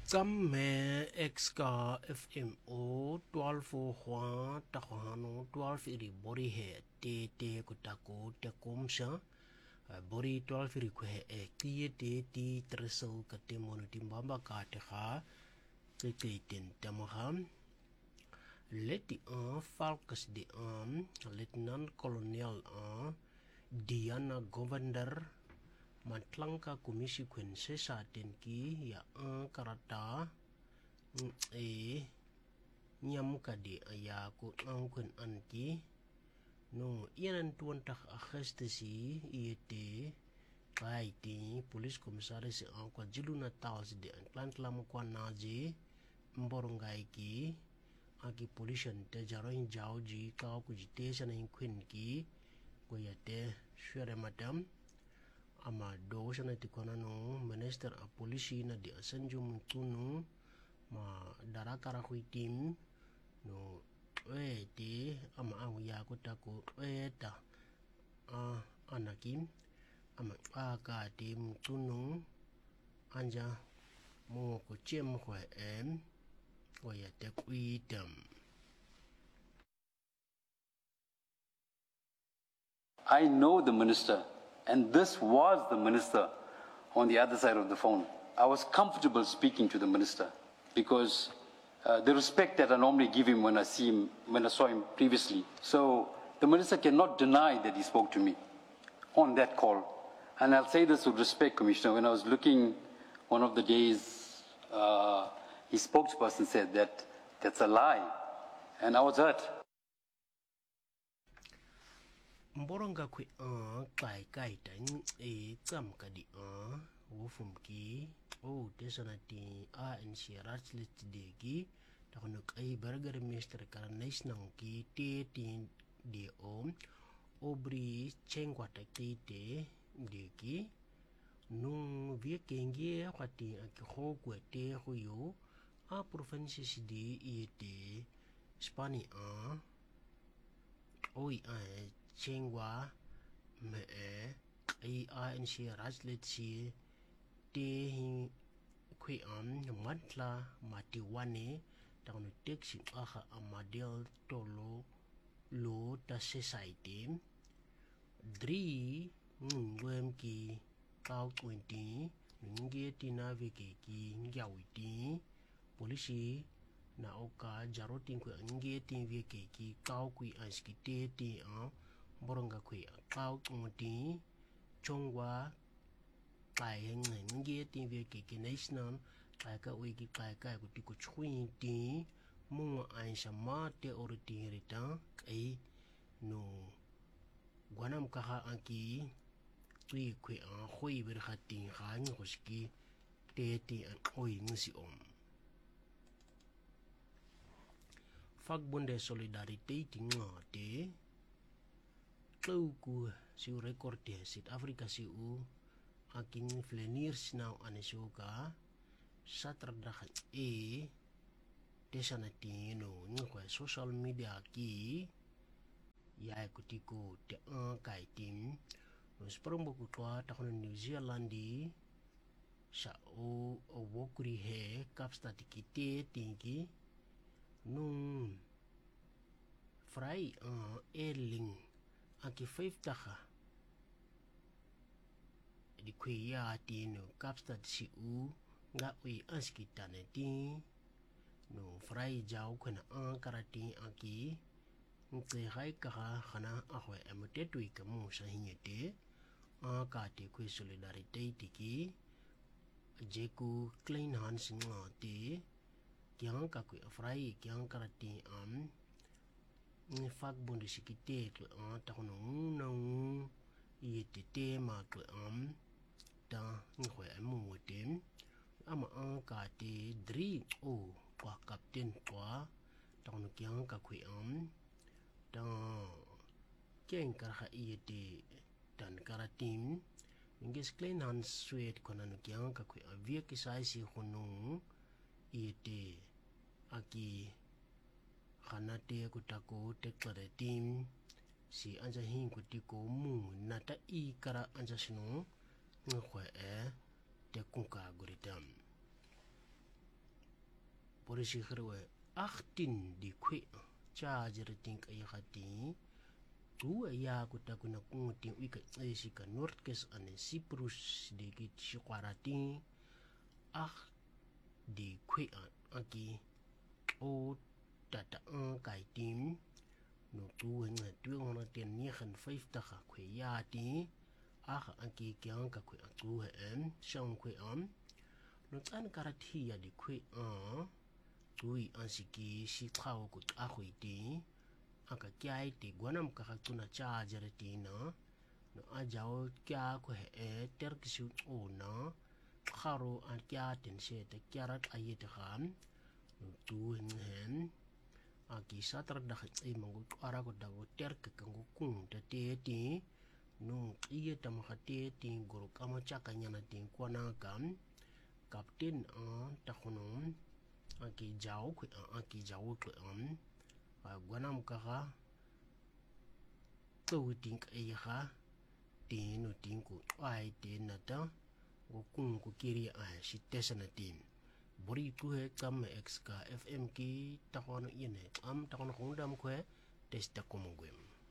Tsamme exka FMO 12 hwa takhano 12 iri bori he te kutako te komsha bori 12 iri kwe tiye ti treso kate mono timbamba ka te kha te tamaha leti falkas di lieutenant colonial Diana Govender Matlangka komisi kwen sesa tenki ya karata nyam kadi ya ko kwen anki no ianan tuan tak agestesi iete kaiti police commissaris kwa Zulu Natal de Antlam kwa naji mborongai ki aki pollution te jaroin jauji ka ku jitesa na kwen ki ko yate shure madam ama dosa na tikona no minister a polisi na di asanju mutunu ma darakara huitim no ti ama ang ya ko tako ta anakim ama ka ti mutunu anja mo ko chem ko ko ya te kuitam. I know the minister, and this was the minister on the other side of the phone. I was comfortable speaking to the minister because the respect that I normally give him when I saw him previously. So the minister cannot deny that he spoke to me on that call. And I'll say this with respect, Commissioner. When I was looking one of the days, his spokesperson said that that's a lie. And I was hurt. Mboronga kwe kai tan tsam kadi wofumki tesanati ANC Ratslet degi takono kai burger minister karanis nang ki te de obri chengwa takite degi nung via kengi kwati akihokwe te huyo a provinces di iete Spani Chengwa me ANC Rajlet si te kwe matla matiwane takano teksi aha amadel tolo lo ta society 3 ngwem ki kau 20 nge tina veke ki ngawiti polisi na oka jarotin kwe nge tin veke ki kau kwe anskite ti boronga kwe kau ngoti chongwa kai nge tin veke ki national kai ka wiki kai ku ti ku chwin ti munga aisha mate oriti rita kai no gwanam kaha anki tui kwe hoi berhati han hoski te an oi ngsi Fagbonde solidarity tingote ku si record de South Africa si akin fleniers now anesuka satradah tesanati no ngwe social media ki ya kutiko te kai tim no sprombo kutwa takon New Zealand sa wokuri he kapsta tikite tingi nung fry erling aki 5 taka di kuya tino kapstad si nga ui anskitane ti no fry jaw kuna karati aki nte hai kaha khana ahwe amutetui kamu sahinyete ka te kwe solidarity tiki jeku clean hands ngati kyang ka kwe fry kyang karati fagbonde sikite takono na ietete ma kwe ta ngwe amutem ama ka te dri kwa captain kwa takono kyang ka kwe ta kyang karha iete dan karatim ingis clean hands sweat kona no kyang ka kwe avia kisai si hono iete aki khanate kutako teklare team si anja hin kutiko mu nata I kara anja sino ngwe te kunka guritam polisie gerewe 18 di kwe charger ting ay khati tu ya kutakuna kunguting wika esi ka Noordkes ane Cyprus de ki shikwarating di kwe aki o tata kai tim no tu nga 259 kwe ya ti aki kyang ka kwe tu hem shang kwe no tsan karati ya di kwe tui ansiki si khao ku khoi ti aka kyai ti gwanam ka tuna charger ti na no ajao kya ko he ter kisu ona kharo an kya tin se te kyarat ayet kham no tu hen aki satar da khai mangu ara ko da ter ka kangu kung te ti no iye tam khate ti guru kama chakanya na ti kwana kam kapten ta khonom aki jao ko ko gwanam ka to ting ai ha ti no ting ko ai te na ta go kung ko kiri a si tesana tin bori tu he kam ex ka fm ki ta kono ine ta kono khondam ko testa ko mongwem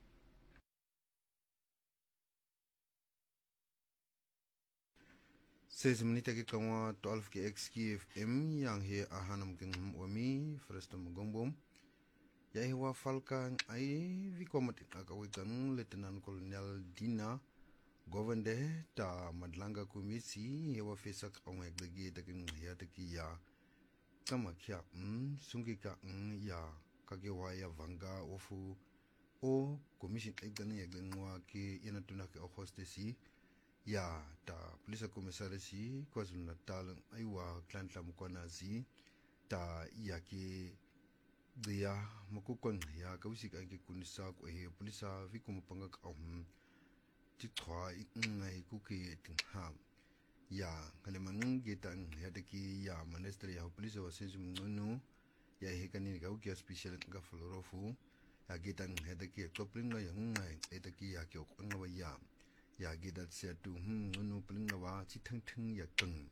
6 minute ke kawa 12 ke x ki fm yang he ahanam king wami fresta mogombom ya he wa falka ai vi komati ka wikan lieutenant colonel Dina govende ta madlanga komisi he wa fesak ong ek de takin ya taki ya kama kya sungi ka ya kage wa ya vanga ofu o commission ekdan ek ngwa ke ina tuna ke hostesi ya ta polisa komisaris si KwaZulu-Natal aiwa klantla mkwanazi ta ya ke dia makukon ya kausik ake kunisa ko he polisa vikumupanga ka ti thwa ngai ku ke tinha ya kaleman getan ya deki ya minister ya polisa wasensu ngono ya he kanini ka ukia special ka florofu ya getan ya deki toplinga ya ngai etaki ya ke okwa ya ya gidat se tu no plinga wa chi thang ya tung.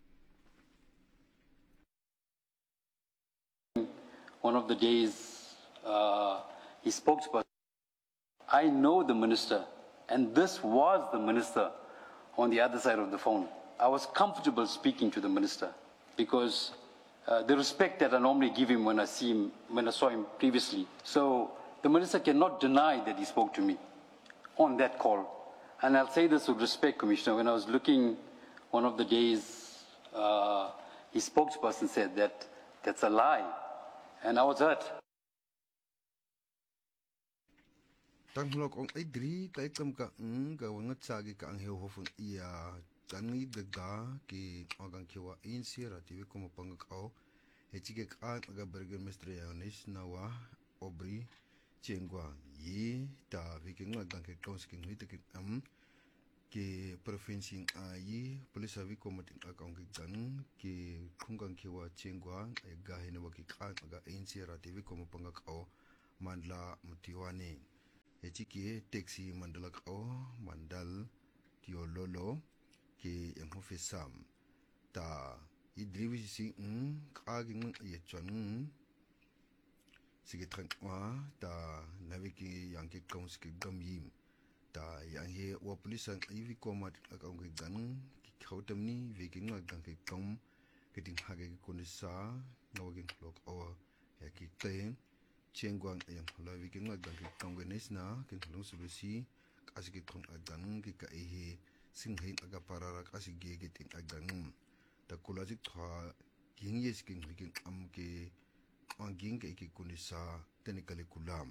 One of the days he spoke to us. I know the minister, and this was the minister on the other side of the phone. I was comfortable speaking to the minister because the respect that I normally give him when I saw him previously. So the minister cannot deny that he spoke to me on that call. And I'll say this with respect, Commissioner. When I was looking, one of the days, his spokesperson said that that's a lie. And I was hurt. Tanglok ong ay dri kay kam ka wangat sagi ka ang hewhofun iya tangi daga ki agang kiwa insira tiwi kuma pangakaw hechike ka aga bergen mestre yaonis nawa obri chengwa yi ta viking agang ke konsking hitikin ke provinsi ayi polisa vi komating akong gigan ke khungang kiwa chengwa ay gahin waki ka aga insira tiwi kuma pangakaw mandla mutiwane echiki taxi mandala kao mandal tio lolo ke yang hofisam ta idriwi si kaging yechon sige trankwa ta naviki yang ke kaus ke gamyim ta yang he wa polisan ivi komat akong ke gan ki khautamni viking agang ke kom ke ting hage konisa ngawagin lok awa ya ki teng Chengwang yang lawi ke ngagang ke kongwenes na ke hulung sulusi kasih ke tong agang ke ka ehe singhain aga pararak asih ge ke ting agang ta kulajik thwa ging yes ke ngin am ke anging ke kunisa tenikale kulam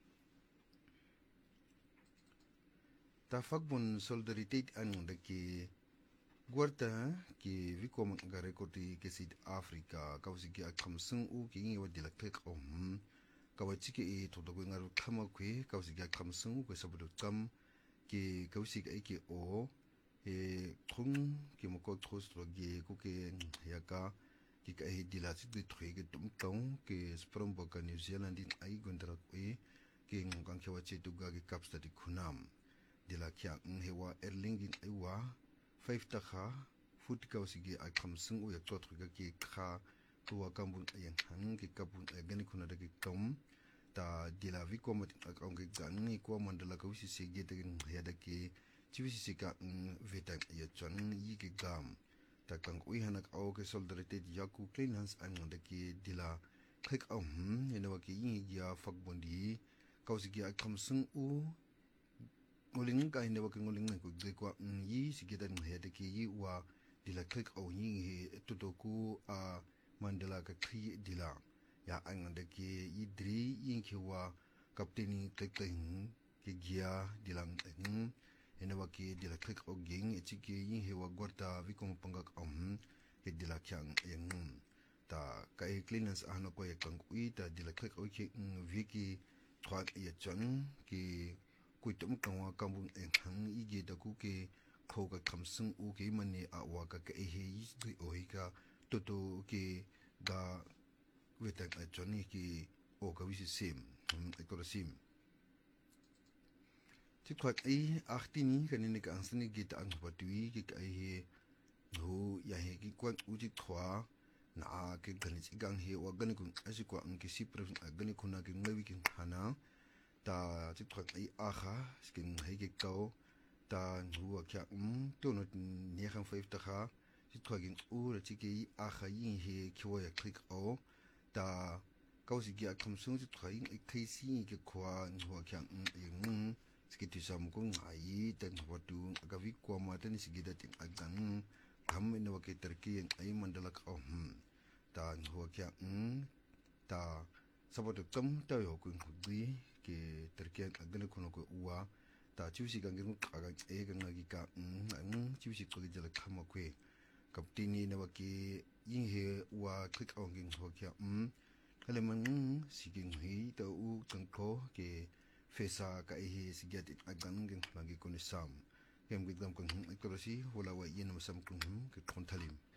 ta fagbun solidarity an de ke guarda ke vikom ga rekodi ke South Africa kausi ke akamsung u ke ngi wadilak tek kawachike e todogo ngaru kama kwe kawsiga kamsung kwe sabudu kam ke kawsiga eke o trung ke moko trostro ge kuke yaka ke ka e dilasi de trege tumtong ke Springbok New Zealand in ai gondra kwe ke ngang ke wache tuga ke kapsta di kunam dila kya hewa erlingin aiwa 5 takha fut kawsiga akamsung u ya trotruga ke kha tua kambun yang hang ke kapun gani kuna da ke tom ta dila vi ko mat akong ke gan ko mandala ka wisi se ge de ya da ke chi wisi se ka vetan ya chon yi ke gam ta kang ui hanak au ke solidarity yaku clean hands an da ke dila khek au ene wa ke yi ya fak bondi kausi ki akam sung u ngoling ka ene wa ke ngoling ko de ko yi si ge da ya da ke yi wa dila khek au yi he tutoku a mandala ka khi dila ya ang da ke idri yin ke wa kapteni tekeng ke gia dilang ene wa ke dila click o ging e chi ke yin he wa gorta vi kom pangak ke dila kyang yang ta kai cleaners ana ko ye kang ui ta dila click o ke vi ki thwa ye chon ke kuitum kang wa kambun en hang i ge da ku ke kho ka khamsung u ke mane a wa ka ke he yi o hi ka to ke da wetan a choni ki o ka wisi sim ko sim ti kwat ai achtini kanini ka ansani git ang patui ki ai he ho ya he ki kwat u ti khwa na ke gani gang he wa gani kun asi kwa ang ki sipre gani kuna ki ngawi ki hana ta ti kwat ai aha skin he ki ko ta huwa kya to no ni khang 50 kha ti kwat gi u ti ki aha yin he ki wa ya click o ta kausi gia kamsung ti trai ai kai si ke kwa huwa kyang skiti sam ko ngai tan watu aga vi ko ma tan si gida tin agang kam ne wa ke terki ai mandala ka ta huwa kyang ta saboto kam ta yo ku ngui ke terki agang ko no ko uwa ta chusi gang ngi aga e gang gi ka chusi ko gi la kama kwe kaptini ne wa ke yin he wa click on ging ho kya kale man siging hi ta u tang ko ke fesa ka hi sigat agang ging lagi ko ni sam kem gidam ko ikorosi wala wa yin sam kun ke konthalim